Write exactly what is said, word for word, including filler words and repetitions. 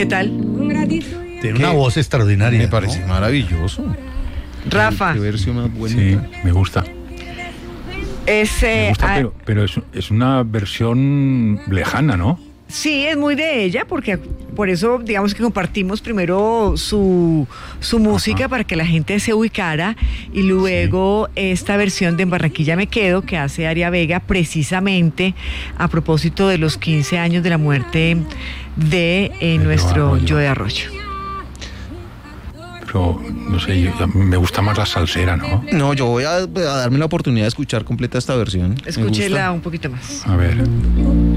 ¿Qué tal? Tiene una voz extraordinaria. Me parece ¿no? maravilloso. Rafa. Qué versión más buena. Sí, me gusta. Es, eh, Me gusta, ah, pero, pero es, es una versión lejana, ¿no? sí, es muy de ella, porque por eso digamos que compartimos primero su, su música, Ajá. para que la gente se ubicara, y luego esta versión de En Barranquilla me quedo, que hace Aria Vega, precisamente a propósito de los quince años de la muerte de eh, De nuestro Arroyo. Joe Arroyo. Pero, no sé, yo- a mí me gusta más la salsera, ¿no? No, yo voy a, a darme la oportunidad de escuchar completa esta versión. Me Escúchela gusta. un poquito más. A ver.